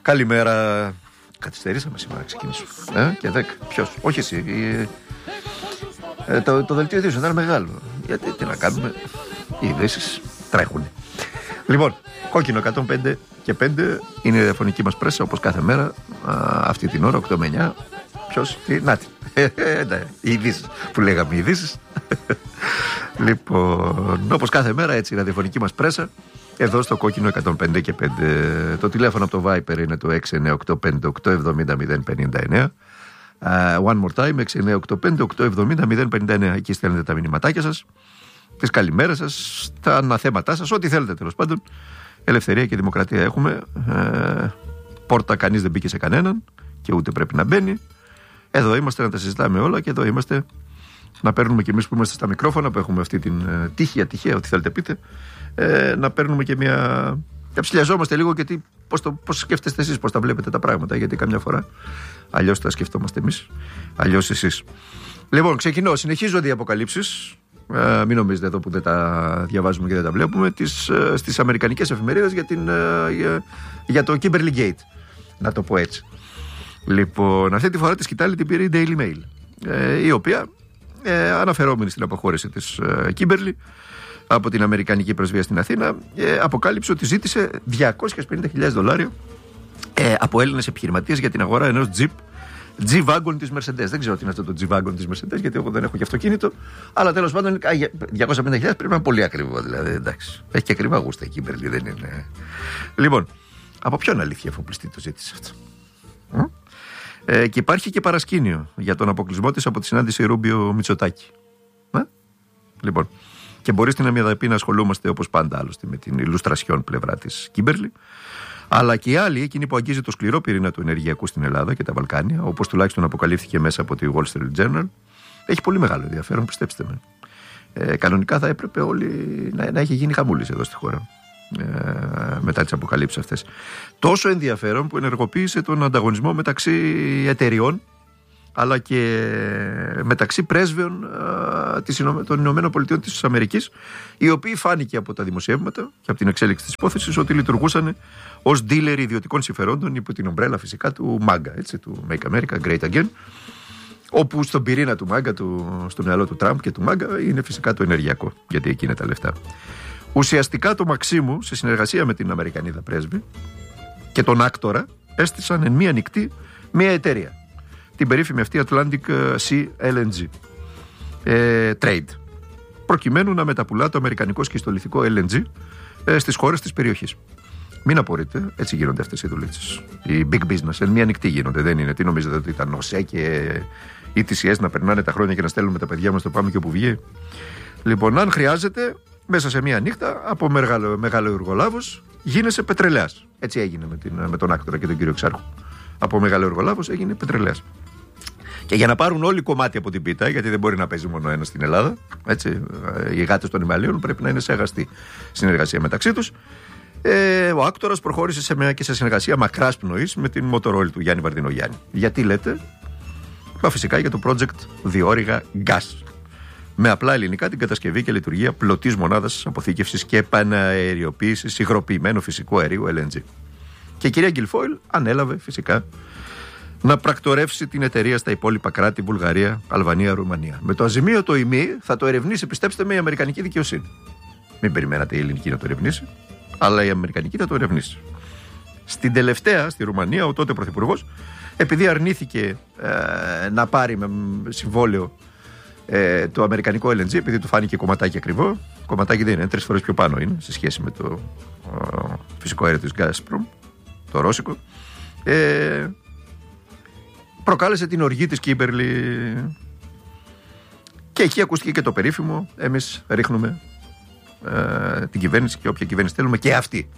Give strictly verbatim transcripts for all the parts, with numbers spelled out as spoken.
Καλημέρα. Καθυστερήσαμε σήμερα να ξεκινήσουμε. Ε, και δέκα. Ποιος? Όχι εσύ. Ε, το, το δελτίο ειδήσεων ήταν μεγάλο. Γιατί τι να κάνουμε. Οι ειδήσεις τρέχουν. Λοιπόν, κόκκινο εκατόν πέντε και πέντε είναι η διαφωνική μας πρέσα όπως κάθε μέρα. Α, αυτή την ώρα, οκτώ με εννιά. Ποιος? Τι? Να τη. Οι ειδήσεις που λέγαμε, οι ειδήσεις. Λοιπόν, όπως κάθε μέρα, έτσι η ραδιοφωνική μας πρέσα. Εδώ στο κόκκινο εκατόν πέντε και πέντε. Το τηλέφωνο από το Viper είναι το έξι εννιά οκτώ πέντε οκτώ επτά μηδέν μηδέν πέντε εννιά. Uh, one more time, έξι εννιά οκτώ πέντε οκτώ επτά μηδέν μηδέν πέντε εννιά. Εκεί στέλνετε τα μηνυματάκια σας, τις καλημέρες σας, τα αναθέματά σας, ό,τι θέλετε τέλος πάντων. Ελευθερία και δημοκρατία έχουμε. Uh, πόρτα κανείς δεν μπήκε σε κανέναν και ούτε πρέπει να μπαίνει. Εδώ είμαστε να τα συζητάμε όλα και εδώ είμαστε να παίρνουμε κι εμείς που είμαστε στα μικρόφωνα, που έχουμε αυτή την uh, τύχη, ατυχία, ό,τι θέλετε πείτε. Ε, να παίρνουμε και μια. Να ψηλιαζόμαστε λίγο γιατί πώς, το, πώς σκέφτεστε εσείς, πώς τα βλέπετε τα πράγματα. Γιατί καμιά φορά αλλιώς τα σκεφτόμαστε εμείς, αλλιώς εσείς. Λοιπόν, ξεκινώ. Συνεχίζονται οι αποκαλύψεις. Ε, μην νομίζετε εδώ που δεν τα διαβάζουμε και δεν τα βλέπουμε. Τις, ε, στις αμερικανικές εφημερίδες για, την, ε, για, για το Kimberly Gate. Να το πω έτσι. Λοιπόν, αυτή τη φορά τη σκητάλη την πήρε η Daily Mail. Ε, η οποία ε, αναφερόμενη στην αποχώρηση της ε, Kimberly από την Αμερικανική πρεσβεία στην Αθήνα, ε, αποκάλυψε ότι ζήτησε διακόσιες πενήντα χιλιάδες δολάρια ε, από Έλληνες επιχειρηματίες για την αγορά ενός Jeep G-Wagon της Mercedes. Δεν ξέρω τι είναι αυτό το G-Wagon της Mercedes, γιατί εγώ δεν έχω και αυτοκίνητο. Αλλά τέλος πάντων, διακόσιες πενήντα χιλιάδες πρέπει να είναι πολύ ακριβό. Δηλαδή, εντάξει. Έχει και ακριβά γούστα εκεί, Kimberly, δεν είναι. Λοιπόν, από ποιον αλήθεια εφοπλιστή το ζήτησε αυτό. Ε, και υπάρχει και παρασκήνιο για τον αποκλεισμό της από τη συνάντηση Ρούμπιο Μητσοτάκη. Ε? Λοιπόν. Και μπορεί στην Αμυδαπή να ασχολούμαστε όπως πάντα άλλωστε με την ηλουστρασιόν πλευρά της Kimberly, αλλά και οι άλλοι, εκείνοι που αγγίζει το σκληρό πυρήνα του ενεργειακού στην Ελλάδα και τα Βαλκάνια, όπως τουλάχιστον αποκαλύφθηκε μέσα από τη Wall Street Journal, έχει πολύ μεγάλο ενδιαφέρον, πιστέψτε με. Ε, κανονικά θα έπρεπε όλοι να, να έχει γίνει χαμούλης εδώ στη χώρα ε, μετά τις αποκαλύψεις αυτές. Τόσο ενδιαφέρον που ενεργοποίησε τον ανταγωνισμό μεταξύ εταιριών, αλλά και μεταξύ πρέσβεων α, των Ηνωμένων Πολιτειών της Αμερικής, οι οποίοι φάνηκε από τα δημοσιεύματα και από την εξέλιξη της υπόθεσης ότι λειτουργούσαν ως dealer ιδιωτικών συμφερόντων υπό την ομπρέλα φυσικά του μάγκα, έτσι, του Make America Great Again, όπου στον πυρήνα του μάγκα, του, στο μυαλό του Τραμπ και του μάγκα είναι φυσικά το ενεργειακό, γιατί εκεί είναι τα λεφτά. Ουσιαστικά το Μαξίμου, σε συνεργασία με την Αμερικανίδα πρέσβη και τον άκτορα, έστησαν εν μία νυχτή μία εταιρεία. Την περίφημη αυτή Atlantic Sea ελ εν τζι ε, Trade, προκειμένου να μεταπουλά το αμερικανικό σκιστολιθικό ελ εν τζι ε, στις χώρες της περιοχής. Μην απορείτε, έτσι γίνονται αυτές οι δουλίτσες. Οι big business, εν μία νυχτή γίνονται, δεν είναι. Τι νομίζετε ότι ήταν ΟΣΕ και οι τι σι ες να περνάνε τα χρόνια και να στέλνουμε τα παιδιά μας στο πάμε και όπου βγει. Λοιπόν, αν χρειάζεται, μέσα σε μία νύχτα από μεγάλο, μεγάλο εργολάβος γίνεσαι πετρελαιάς. Έτσι έγινε με, την, με τον άκτορα και τον κύριο Εξάρχου. Από μεγάλο εργολάβος έγινε πετρελαιάς. Και για να πάρουν όλοι κομμάτι από την πίτα, γιατί δεν μπορεί να παίζει μόνο ένα στην Ελλάδα, έτσι, οι γάτες των Ιμαλίων πρέπει να είναι σε αγαστή συνεργασία μεταξύ τους. Ε, ο άκτορας προχώρησε σε μια και σε συνεργασία μακράς πνοής με την Motorola του Γιάννη Βαρδινογιάννη. Γιατί λέτε? Μα φυσικά για το project Διόρυγα Gas. Με απλά ελληνικά την κατασκευή και λειτουργία πλωτής μονάδας αποθήκευσης και επαναεριοποίησης υγροποιημένου φυσικού αερίου ελ εν τζι. Και η κυρία Γκιλφόιλ ανέλαβε φυσικά να πρακτορεύσει την εταιρεία στα υπόλοιπα κράτη, Βουλγαρία, Αλβανία, Ρουμανία. Με το αζημίωτο ημί θα το ερευνήσει, πιστέψτε με, η αμερικανική δικαιοσύνη. Μην περιμένατε η ελληνική να το ερευνήσει, αλλά η αμερικανική θα το ερευνήσει. Στην τελευταία, στη Ρουμανία, ο τότε πρωθυπουργός, επειδή αρνήθηκε ε, να πάρει με συμβόλαιο ε, το αμερικανικό ελ εν τζι, επειδή του φάνηκε κομματάκι ακριβό, κομματάκι δεν είναι, τρεις φορές πιο πάνω είναι σε σχέση με το ε, φυσικό αέριο της Gazprom, το ρώσικο. Ε, προκάλεσε την οργή της Kimberly και εκεί ακούστηκε και το περίφημο εμείς ρίχνουμε ε, την κυβέρνηση και όποια κυβέρνηση θέλουμε και αυτή.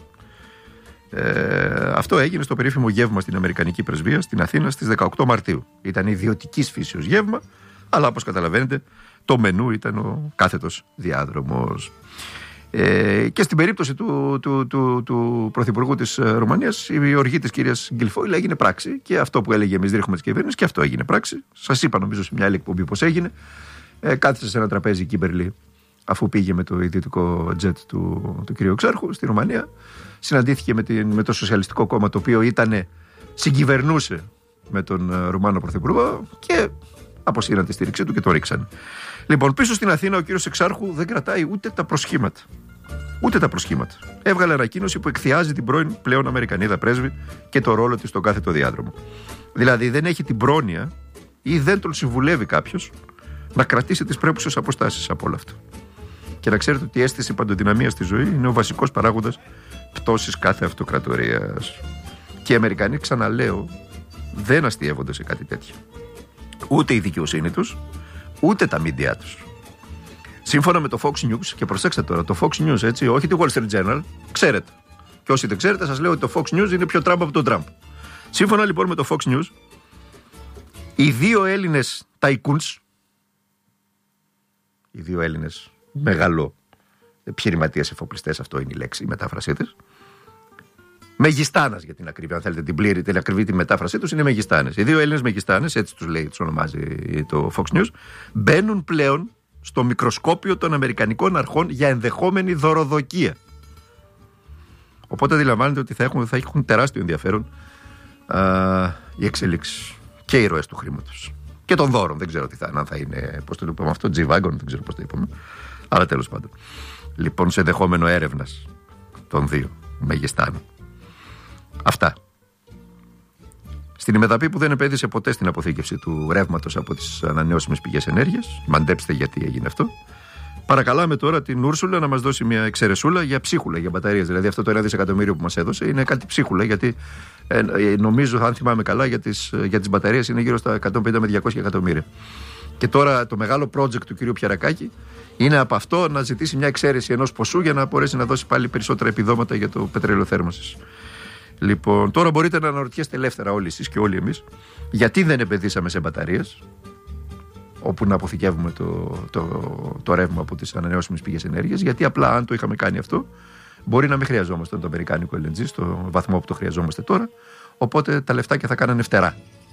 Ε, αυτό έγινε στο περίφημο γεύμα στην Αμερικανική Πρεσβεία στην Αθήνα στις δεκαοκτώ Μαρτίου. Ήταν ιδιωτικής φύσεως γεύμα, αλλά όπως καταλαβαίνετε το μενού ήταν ο κάθετος διάδρομος. Ε, και στην περίπτωση του, του, του, του Πρωθυπουργού της Ρουμανίας, η οργή της κυρίας Γκιλφόιλ έγινε πράξη. Και αυτό που έλεγε εμείς ρίχνουμε τις κυβέρνησες, και αυτό έγινε πράξη. Σας είπα νομίζω σε μια άλλη εκπομπή πώς έγινε. Ε, κάθισε σε ένα τραπέζι η Kimberly αφού πήγε με το ιδιωτικό τζετ του, του κ. Εξάρχου στη Ρουμανία. Συναντήθηκε με, την, με το Σοσιαλιστικό Κόμμα, το οποίο ήτανε, συγκυβερνούσε με τον Ρουμάνο Πρωθυπουργό και αποσύραν τη στήριξή του και το ρίξαν. Λοιπόν, πίσω στην Αθήνα ο κύριος Εξάρχου δεν κρατάει ούτε τα προσχήματα. Ούτε τα προσχήματα. Έβγαλε ανακοίνωση που εκθιάζει την πρώην πλέον Αμερικανίδα πρέσβη και το ρόλο της στον κάθετο διάδρομο. Δηλαδή δεν έχει την πρόνοια ή δεν τον συμβουλεύει κάποιος να κρατήσει τις πρέπουσες αποστάσεις από όλο αυτό. Και να ξέρετε ότι η αίσθηση παντοδυναμίας στη ζωή είναι ο βασικός παράγοντας πτώσης κάθε αυτοκρατορίας. Και οι Αμερικανοί, ξαναλέω, δεν αστειεύονται σε κάτι τέτοιο. Ούτε η δικαιοσύνη τους, ούτε τα μίντια τους. Σύμφωνα με το Fox News, και προσέξτε τώρα, το Fox News, έτσι, όχι το Wall Street Journal, ξέρετε. Και όσοι δεν ξέρετε, σας λέω ότι το Fox News είναι πιο Τραμπ από τον Τραμπ. Σύμφωνα λοιπόν με το Fox News, οι δύο Έλληνες tycoons, οι δύο Έλληνες μεγαλό επιχειρηματίες εφοπλιστές, αυτό είναι η λέξη, η μετάφρασή της, μεγιστάνας για την ακρίβεια, αν θέλετε την πλήρη, την ακριβή τη μετάφρασή τους, είναι μεγιστάνες. Οι δύο Έλληνες μεγιστάνες, έτσι τους λέει, τους ονομάζει το Fox News, μπαίνουν πλέον στο μικροσκόπιο των Αμερικανικών αρχών για ενδεχόμενη δωροδοκία. Οπότε αντιλαμβάνετε ότι θα έχουν, θα έχουν τεράστιο ενδιαφέρον α, οι εξελίξεις και οι ροές του χρήματος και των δώρων. Δεν ξέρω τι θα είναι, αν θα είναι, πώς το είπαμε αυτό, G-Wagon, δεν ξέρω πώς το είπαμε. Αλλά τέλος πάντων. Λοιπόν, σε ενδεχόμενο έρευνας των δύο μεγιστάνων. Αυτά. Στην ημεδαπή που δεν επέδυσε ποτέ στην αποθήκευση του ρεύματος από τις ανανεώσιμες πηγές ενέργειας, μαντέψτε γιατί έγινε αυτό, παρακαλάμε τώρα την Ούρσουλα να μας δώσει μια εξαιρεσούλα για ψίχουλα, για μπαταρίες. Δηλαδή αυτό το ένα δισεκατομμύριο που μας έδωσε είναι κάτι ψίχουλα, γιατί ε, νομίζω, αν θυμάμαι καλά, για τις, για τις μπαταρίες είναι γύρω στα εκατόν πενήντα με διακόσια εκατομμύρια. Και τώρα το μεγάλο project του κυρίου Πιερακάκη είναι από αυτό να ζητήσει μια εξαίρεση ενός ποσού για να μπορέσει να δώσει πάλι περισσότερα επιδόματα για το πετρέλαιο θέρμανσης. Λοιπόν, τώρα μπορείτε να αναρωτιέστε ελεύθερα όλοι εσείς και όλοι εμείς γιατί δεν επενδύσαμε σε μπαταρίες όπου να αποθηκεύουμε το, το, το ρεύμα από τις ανανεώσιμες πηγές ενέργειας, γιατί απλά αν το είχαμε κάνει αυτό μπορεί να μην χρειαζόμαστε το αμερικάνικο ελ εν τζι στο βαθμό που το χρειαζόμαστε τώρα, οπότε τα λεφτάκια θα κάνανε φτερά.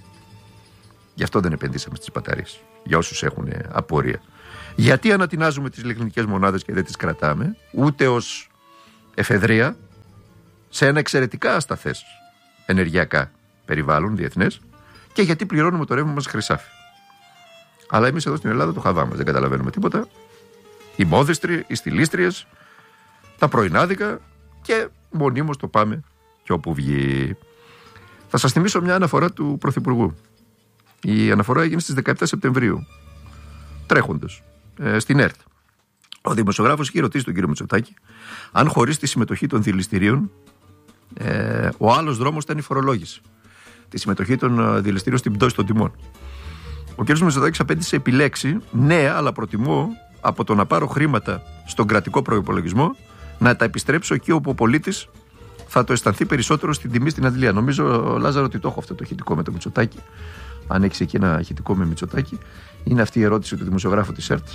Γι' αυτό δεν επενδύσαμε στις μπαταρίες, για όσους έχουν απορία. Γιατί ανατινάζουμε τις λιχνικές μονάδες και δεν τις κρατάμε ούτε ως εφεδρεία σε ένα εξαιρετικά ασταθές ενεργειακά περιβάλλον διεθνές, και γιατί πληρώνουμε το ρεύμα μας χρυσάφι. Αλλά εμείς εδώ στην Ελλάδα το χαβά μας, δεν καταλαβαίνουμε τίποτα. Οι μόδιστροι, οι στιλίστριες, τα πρωινάδικα, και μονίμως το πάμε και όπου βγει. Θα σας θυμίσω μια αναφορά του Πρωθυπουργού. Η αναφορά έγινε στις δεκαεπτά Σεπτεμβρίου, τρέχοντος, ε, στην ΕΡΤ. Ο δημοσιογράφος είχε ρωτήσει τον κύριο Μητσοτάκη αν χωρίς τη συμμετοχή των δηληστηρίων ε, ο άλλος δρόμος ήταν η φορολόγηση. Τη συμμετοχή των δηληστηρίων στην πτώση των τιμών. Ο κ. Μητσοτάκης απέντησε επιλέξει, ναι, αλλά προτιμώ από το να πάρω χρήματα στον κρατικό προϋπολογισμό να τα επιστρέψω εκεί όπου ο πολίτης θα το αισθανθεί περισσότερο στην τιμή στην αντλία. Νομίζω, Λάζαρο, ότι το έχω αυτό το ηχητικό με το Μητσοτάκη. Αν έχεις εκεί ένα ηχητικό με Μητσοτάκη, είναι αυτή η ερώτηση του δημοσιογράφου της ΕΡΤ.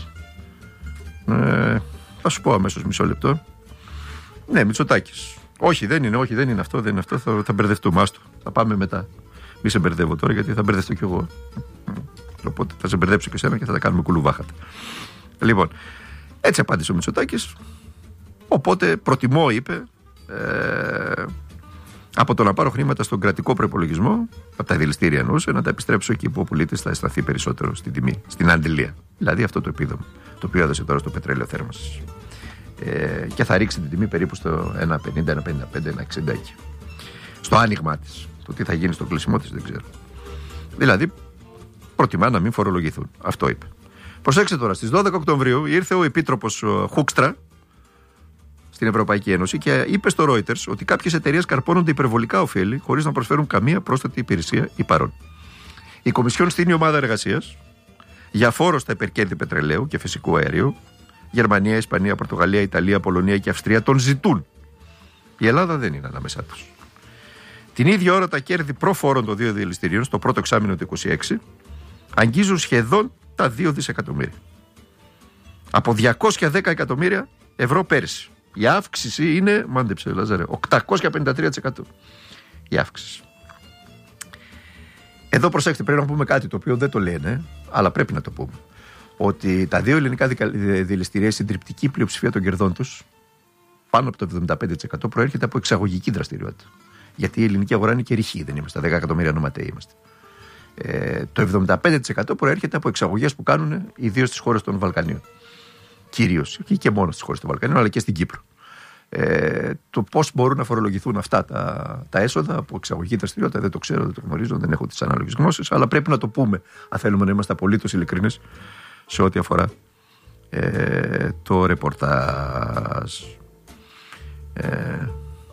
Ε, θα σου πω αμέσως, μισό λεπτό. Ναι, Μητσοτάκης. Όχι, δεν είναι, όχι, δεν είναι αυτό, δεν είναι αυτό. Θα, θα μπερδευτούμε. Άστο. Θα πάμε μετά. Μη σε μπερδεύω τώρα, γιατί θα μπερδευτώ κι εγώ. Οπότε θα σε μπερδέψω και εσένα και θα τα κάνουμε κουλουβάχατα. Λοιπόν, έτσι απάντησε ο Μητσοτάκης. Οπότε προτιμώ, είπε, ε, από το να πάρω χρήματα στον κρατικό προϋπολογισμό, από τα δηληστήρια εννοούσε, να τα επιστρέψω εκεί που ο πολίτης θα αισθανθεί περισσότερο στην τιμή, στην αντιλία. Δηλαδή αυτό το επίδομα, το οποίο έδωσε τώρα στο πετρέλαιο θέρμανσης. Ε, και θα ρίξει την τιμή περίπου στο ένα πενήντα, ένα πενήντα πέντε, ένα εξήντα εκεί. Στο άνοιγμά της. Το τι θα γίνει στο κλείσιμό της δεν ξέρω. Δηλαδή, προτιμά να μην φορολογηθούν. Αυτό είπε. Προσέξτε τώρα, στις δώδεκα Οκτωβρίου ήρθε ο Επίτροπος Χούκστρα στην Ευρωπαϊκή Ένωση και είπε στο Reuters ότι κάποιες εταιρείες καρπώνονται υπερβολικά ωφέλη χωρίς να προσφέρουν καμία πρόσθετη υπηρεσία ή παρόν. Η Κομισιόν στείνει ομάδα εργασίας για φόρο στα υπερκέρδη πετρελαίου και φυσικού αερίου. Γερμανία, Ισπανία, Πορτογαλία, Ιταλία, Πολωνία και Αυστρία τον ζητούν. Η Ελλάδα δεν είναι ανάμεσά τους. Την ίδια ώρα τα κέρδη προφόρων των δύο δηληστηρίων στο πρώτο εξάμηνο του είκοσι έξι αγγίζουν σχεδόν τα δύο δισεκατομμύρια. Από διακόσια δέκα εκατομμύρια ευρώ πέρυσι. Η αύξηση είναι, μάντεψε Λάζαρε, οκτακόσια πενήντα τρία τοις εκατό. Η αύξηση. Εδώ προσέξτε, πρέπει να πούμε κάτι το οποίο δεν το λένε, αλλά πρέπει να το πούμε. ότι τα δύο ελληνικά δηληστήρια, η συντριπτική πλειοψηφία των κερδών τους, πάνω από το εβδομήντα πέντε τοις εκατό, προέρχεται από εξαγωγική δραστηριότητα. Γιατί η ελληνική αγορά είναι και ρηχή, δεν είμαστε. δέκα εκατομμύρια νοματέοι είμαστε. Ε, το εβδομήντα πέντε τοις εκατό προέρχεται από εξαγωγές που κάνουν ιδίως στις χώρες των Βαλκανίων. Κυρίως και, και μόνο στις χώρες των Βαλκανίων, αλλά και στην Κύπρο. Ε, το πώς μπορούν να φορολογηθούν αυτά τα, τα έσοδα από εξαγωγική δραστηριότητα δεν το ξέρω, δεν το γνωρίζω, δεν έχω τις ανάλογες γνώσεις, αλλά πρέπει να το πούμε, αν θέλουμε να είμαστε απολύτως ειλικρινείς σε ό,τι αφορά ε, το ρεπορτάζ. Ε,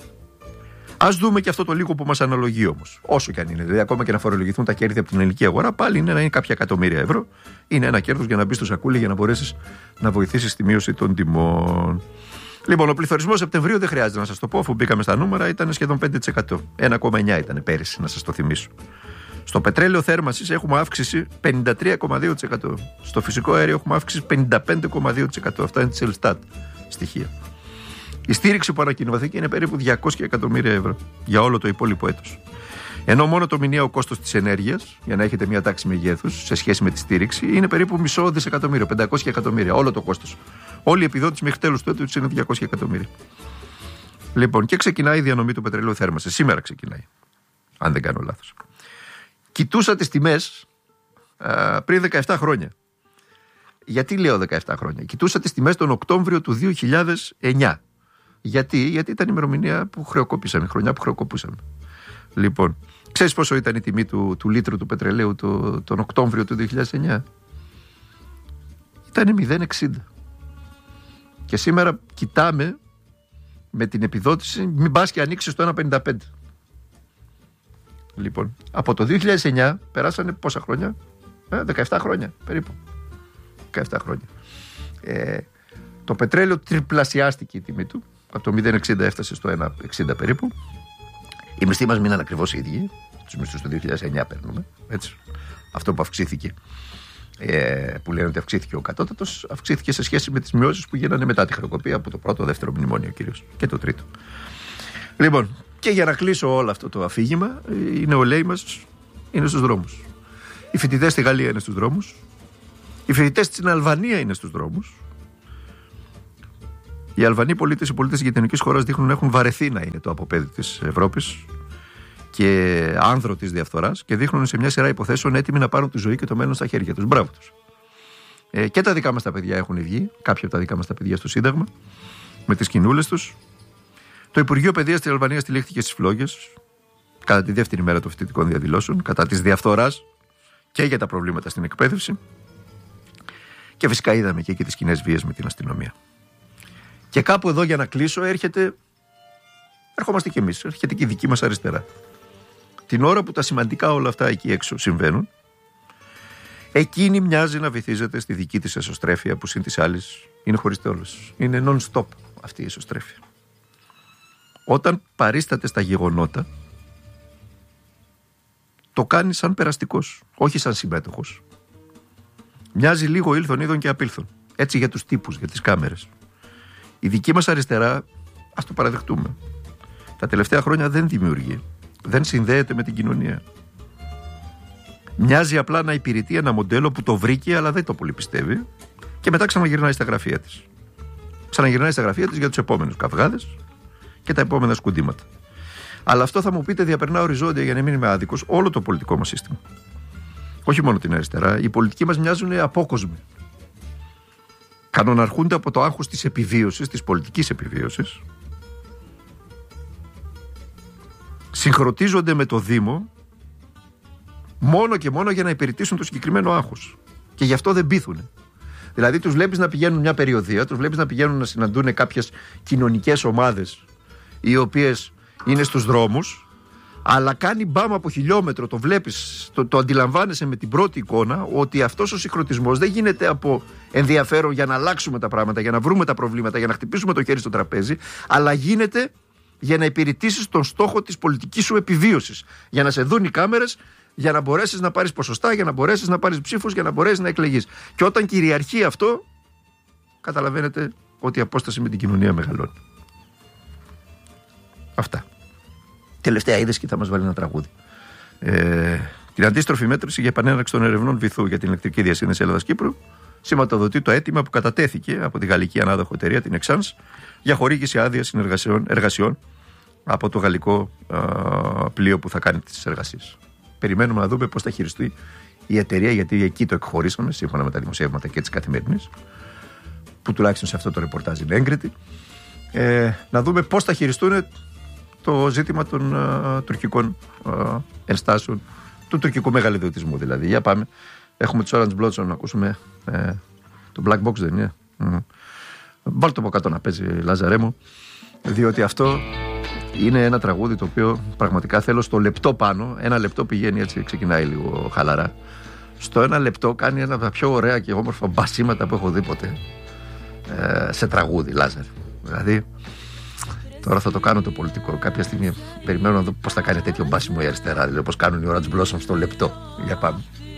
ας δούμε και αυτό το λίγο που μας αναλογεί όμως. Όσο και αν είναι. Δηλαδή, ακόμα και να φορολογηθούν τα κέρδη από την ελληνική αγορά, πάλι είναι, είναι κάποια εκατομμύρια ευρώ. Είναι ένα κέρδος για να μπει στο σακούλι για να μπορέσεις να βοηθήσεις στη μείωση των τιμών. Λοιπόν, ο πληθωρισμός Σεπτεμβρίου δεν χρειάζεται να σας το πω, αφού μπήκαμε στα νούμερα, ήταν σχεδόν πέντε τοις εκατό. ένα κόμμα εννιά ήταν πέρυσι, να σας το θυμίσω. Στο πετρέλαιο θέρμανσης έχουμε αύξηση πενήντα τρία κόμμα δύο τοις εκατό. Στο φυσικό αέριο έχουμε αύξηση πενήντα πέντε κόμμα δύο τοις εκατό. Αυτά είναι της Ελστάτ στοιχεία. Η στήριξη που ανακοινώθηκε είναι περίπου διακόσια εκατομμύρια ευρώ για όλο το υπόλοιπο έτος. Ενώ μόνο το μηνιαίο κόστος της ενέργειας, για να έχετε μια τάξη μεγέθους σε σχέση με τη στήριξη, είναι περίπου μισό δισεκατομμύριο, πεντακόσια εκατομμύρια. Όλο το κόστος. Όλη η επιδότηση μέχρι τέλους του έτους είναι διακόσια εκατομμύρια. Λοιπόν, και ξεκινάει η διανομή του πετρελαίου θέρμανσης. Σήμερα ξεκινάει, αν δεν κάνω λάθος. Κοιτούσα τις τιμές α, πριν δεκαεπτά χρόνια. Γιατί λέω δεκαεπτά χρόνια? Κοιτούσα τις τιμές τον Οκτώβριο του δύο χιλιάδες εννιά. Γιατί, Γιατί ήταν η ημερομηνία που χρεοκόπησαμε, η χρονιά που χρεοκοπούσαμε. Λοιπόν, ξέρεις πόσο ήταν η τιμή του, του λίτρου του πετρελαίου το, τον Οκτώβριο του δύο χιλιάδες εννιά? Ήταν μηδέν κόμμα εξήντα. Και σήμερα κοιτάμε με την επιδότηση, μην πας και ανοίξει στο ένα κόμμα πενήντα πέντε. Λοιπόν, από το δύο χιλιάδες εννιά περάσανε πόσα χρόνια? Ε, δεκαεπτά χρόνια περίπου. δεκαεπτά χρόνια. Ε, το πετρέλαιο τριπλασιάστηκε η τιμή του. Από το μηδέν κόμμα εξήντα έφτασε στο ένα κόμμα εξήντα περίπου. Οι μισθοί μας μείναν ακριβώς οι ίδιοι. Τους μισθούς του δύο χιλιάδες εννιά παίρνουμε. Έτσι. Αυτό που αυξήθηκε, ε, που λένε ότι αυξήθηκε ο κατώτατος, αυξήθηκε σε σχέση με τις μειώσεις που γίνανε μετά τη χρεοκοπία από το πρώτο, δεύτερο μνημόνιο κυρίως και το τρίτο. Λοιπόν, και για να κλείσω όλο αυτό το αφήγημα, οι νεολαίοι μας είναι στους δρόμους. Οι φοιτητές στη Γαλλία είναι στους δρόμους. Οι φοιτητές στην Αλβανία είναι στους δρόμους. Οι Αλβανοί πολίτες, οι πολίτες της γειτονικής χώρας δείχνουν να έχουν βαρεθεί να είναι το αποπέδι της Ευρώπης και άνδρο της διαφθοράς και δείχνουν σε μια σειρά υποθέσεων έτοιμοι να πάρουν τη ζωή και το μέλλον στα χέρια τους. Μπράβο τους. Ε, και τα δικά μας τα παιδιά έχουν βγει, κάποια από τα δικά μας τα παιδιά στο Σύνταγμα, με τις κοινούλες τους. Το Υπουργείο Παιδείας της Αλβανίας τυλίχθηκε στις φλόγες κατά τη δεύτερη μέρα των φοιτητικών διαδηλώσεων, κατά της διαφθοράς και για τα προβλήματα στην εκπαίδευση. Και φυσικά είδαμε και εκεί τις κοινές βίες με την αστυνομία. Και κάπου εδώ, για να κλείσω, έρχεται, ερχόμαστε κι εμείς, έρχεται και η δική μας αριστερά. Την ώρα που τα σημαντικά όλα αυτά εκεί έξω συμβαίνουν, εκείνη μοιάζει να βυθίζεται στη δική της εσωστρέφεια, που συν της άλλης είναι χωρίς τέλος. Είναι non-stop αυτή η εσωστρέφεια. Όταν παρίσταται στα γεγονότα, το κάνει σαν περαστικός, όχι σαν συμμέτοχος. Μοιάζει λίγο ήλθον είδον και απήλθον. Έτσι για τους τύπους, για τις κάμερες. Η δική μας αριστερά, ας το παραδεχτούμε, τα τελευταία χρόνια δεν δημιουργεί, δεν συνδέεται με την κοινωνία. Μοιάζει απλά να υπηρετεί ένα μοντέλο που το βρήκε αλλά δεν το πολύ πιστεύει και μετά ξαναγυρνάει στα γραφεία της. Ξαναγυρνάει στα γραφεία της για τους επόμενους καυγάδες και τα επόμενα σκουντήματα. Αλλά αυτό, θα μου πείτε, διαπερνά οριζόντια, για να μην είμαι άδικος, όλο το πολιτικό μας σύστημα. Όχι μόνο την αριστερά, οι πολιτικοί μας μοιάζουν απόκοσμοι. Κανοναρχούνται από το άγχος της επιβίωσης, της πολιτικής επιβίωσης. Συγχρονίζονται με το Δήμο μόνο και μόνο για να υπηρετήσουν το συγκεκριμένο άγχος. Και γι' αυτό δεν πείθουν. Δηλαδή τους βλέπεις να πηγαίνουν μια περιοδεία, τους βλέπεις να πηγαίνουν να συναντούν κάποιες κοινωνικές ομάδες οι οποίες είναι στους δρόμους, αλλά κάνει μπάμα από χιλιόμετρο, το βλέπεις, το, το αντιλαμβάνεσαι με την πρώτη εικόνα ότι αυτός ο συγχρονισμός δεν γίνεται από ενδιαφέρον για να αλλάξουμε τα πράγματα, για να βρούμε τα προβλήματα, για να χτυπήσουμε το χέρι στο τραπέζι, αλλά γίνεται για να υπηρετήσεις τον στόχο της πολιτικής σου επιβίωσης. Για να σε δουν οι κάμερες, για να μπορέσεις να πάρεις ποσοστά, για να μπορέσεις να πάρεις ψήφους, για να μπορέσεις να εκλεγείς. Και όταν κυριαρχεί αυτό, καταλαβαίνετε ότι η απόσταση με την κοινωνία μεγαλώνει. Αυτά. Τελευταία είδες και θα μας βάλει ένα τραγούδι. Ε, την αντίστροφη μέτρηση για επανέναρξη των ερευνών βυθού για την ηλεκτρική διασύνδεση Ελλάδα-Κύπρου σηματοδοτεί το αίτημα που κατατέθηκε από τη γαλλική ανάδοχο εταιρεία, την Εξάνς, για χορήγηση άδεια εργασιών από το γαλλικό α, πλοίο που θα κάνει τις εργασίες. Περιμένουμε να δούμε πώς θα χειριστεί η εταιρεία, γιατί εκεί το εκχωρήσαμε, σύμφωνα με τα δημοσιεύματα και της Καθημερινής, που τουλάχιστον σε αυτό το ρεπορτάζ είναι έγκριτη. Ε, να δούμε πώς θα χειριστούν το ζήτημα των α, τουρκικών α, ενστάσεων, του τουρκικού μεγαλειδιωτισμού δηλαδή. Για πάμε. Έχουμε τους Orange Blossom να ακούσουμε ε, το Black Box, δεν είναι? Mm. Βάλτε το από κάτω να παίζει, Λάζαρέ μου, διότι αυτό είναι ένα τραγούδι το οποίο πραγματικά θέλω στο λεπτό πάνω. Ένα λεπτό πηγαίνει έτσι, ξεκινάει λίγο χαλαρά. Στο ένα λεπτό κάνει ένα από τα πιο ωραία και όμορφα μπασίματα που έχω δει ποτέ ε, σε τραγούδι, Λάζαρε. Δηλαδή, τώρα θα το κάνω το πολιτικό. Κάποια στιγμή περιμένω να δω πώς θα κάνει τέτοιο μπάσιμο η αριστερά. Δηλαδή, όπως κάνουν οι Orange Blossom στο λεπτό. Για πάμε.